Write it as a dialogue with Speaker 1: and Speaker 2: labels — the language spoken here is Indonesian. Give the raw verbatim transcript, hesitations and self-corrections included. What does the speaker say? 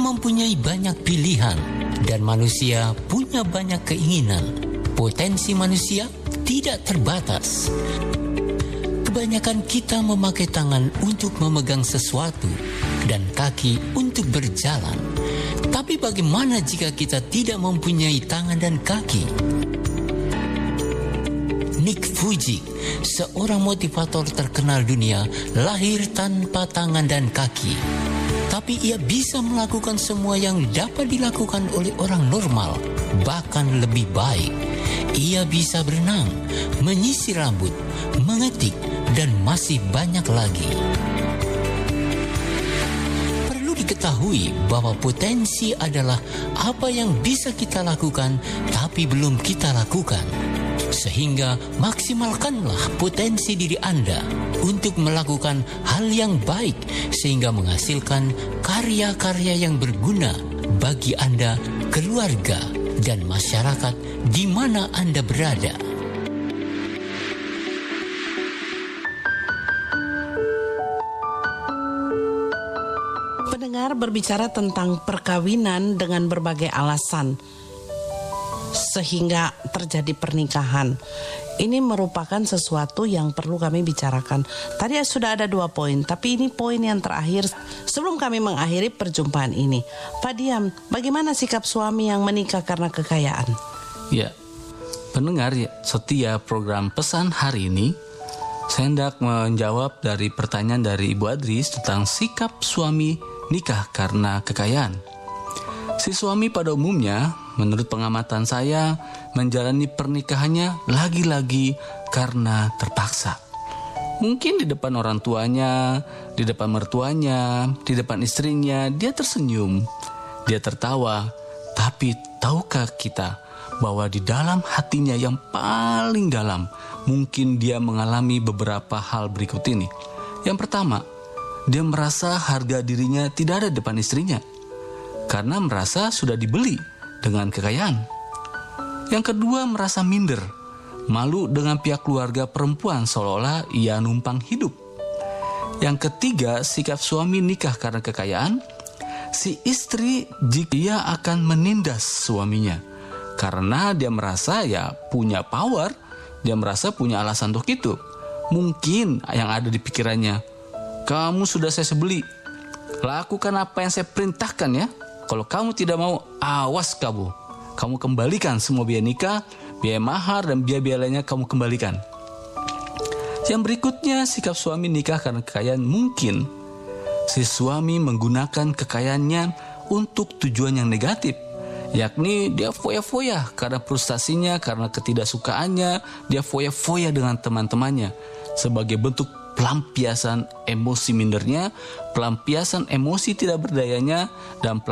Speaker 1: mempunyai banyak pilihan dan manusia punya banyak keinginan. Potensi manusia tidak terbatas. Kebanyakan kita memakai tangan untuk memegang sesuatu dan kaki untuk berjalan. Tapi bagaimana jika kita tidak mempunyai tangan dan kaki? Nick Fuji, seorang motivator terkenal dunia, lahir tanpa tangan dan kaki. Tapi ia bisa melakukan semua yang dapat dilakukan oleh orang normal, bahkan lebih baik. Ia bisa berenang, menyisir rambut, mengetik, dan masih banyak lagi. Perlu diketahui bahwa potensi adalah apa yang bisa kita lakukan tapi belum kita lakukan. Sehingga maksimalkanlah potensi diri Anda untuk melakukan hal yang baik sehingga menghasilkan karya-karya yang berguna bagi Anda, keluarga, dan masyarakat di mana Anda berada.
Speaker 2: Pendengar berbicara tentang perkawinan dengan berbagai alasan sehingga terjadi pernikahan. Ini merupakan sesuatu yang perlu kami bicarakan. Tadi sudah ada dua poin, tapi ini poin yang terakhir sebelum kami mengakhiri perjumpaan ini. Pak Diam, bagaimana sikap suami yang menikah karena kekayaan?
Speaker 3: Ya, pendengar ya, setia program Pesan hari ini, saya hendak menjawab dari pertanyaan dari Ibu Adris tentang sikap suami nikah karena kekayaan. Si suami pada umumnya, menurut pengamatan saya, menjalani pernikahannya lagi-lagi karena terpaksa. Mungkin di depan orang tuanya, di depan mertuanya, di depan istrinya, dia tersenyum, dia tertawa. Tapi tahukah kita bahwa di dalam hatinya yang paling dalam, mungkin dia mengalami beberapa hal berikut ini. Yang pertama, dia merasa harga dirinya tidak ada di depan istrinya, karena merasa sudah dibeli dengan kekayaan. Yang kedua, merasa minder, malu dengan pihak keluarga perempuan seolah-olah ia numpang hidup. Yang ketiga, sikap suami nikah karena kekayaan. Si istri jika ia akan menindas suaminya karena dia merasa ya punya power, dia merasa punya alasan untuk itu. Mungkin yang ada di pikirannya, kamu sudah saya sebeli, lakukan apa yang saya perintahkan ya. Kalau kamu tidak mau, awas kamu. Kamu kembalikan semua biaya nikah, biaya mahar, dan biaya-biaya lainnya kamu kembalikan. Yang berikutnya, sikap suami nikah karena kekayaan. Mungkin si suami menggunakan kekayaannya untuk tujuan yang negatif. Yakni dia foya-foya karena frustasinya, karena ketidaksukaannya. Dia foya-foya dengan teman-temannya sebagai bentuk pelampiasan emosi mindernya, pelampiasan emosi tidak berdayanya, dan